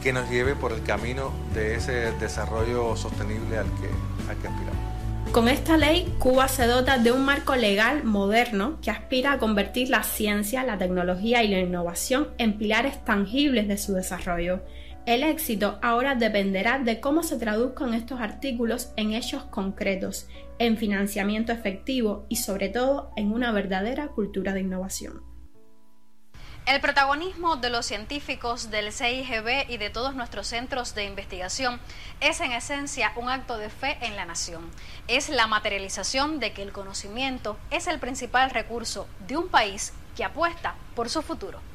que nos lleve por el camino de ese desarrollo sostenible al que aspiramos. Con esta ley, Cuba se dota de un marco legal moderno que aspira a convertir la ciencia, la tecnología y la innovación en pilares tangibles de su desarrollo. El éxito ahora dependerá de cómo se traduzcan estos artículos en hechos concretos, en financiamiento efectivo y sobre todo en una verdadera cultura de innovación. El protagonismo de los científicos del CIGB y de todos nuestros centros de investigación es en esencia un acto de fe en la nación. Es la materialización de que el conocimiento es el principal recurso de un país que apuesta por su futuro.